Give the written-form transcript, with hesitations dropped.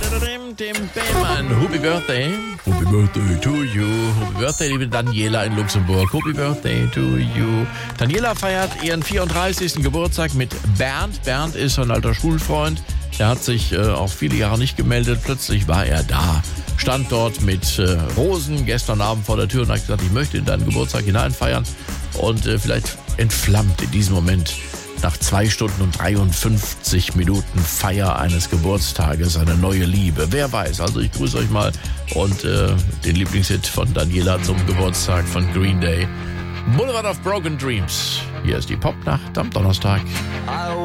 dem Bämmann. Happy Birthday. Happy Birthday to you. Happy Birthday, liebe Daniela in Luxemburg. Happy Birthday to you. Daniela feiert ihren 34. Geburtstag mit Bernd. Bernd ist ein alter Schulfreund. Er hat sich auch viele Jahre nicht gemeldet. Plötzlich war er da. Stand dort mit Rosen gestern Abend vor der Tür und hat gesagt, ich möchte in deinen Geburtstag hineinfeiern. Und vielleicht entflammt in diesem Moment nach 2 Stunden und 53 Minuten Feier eines Geburtstages eine neue Liebe. Wer weiß, also ich grüße euch mal und den Lieblingshit von Daniela zum Geburtstag von Green Day. Boulevard of Broken Dreams. Hier ist die Popnacht am Donnerstag.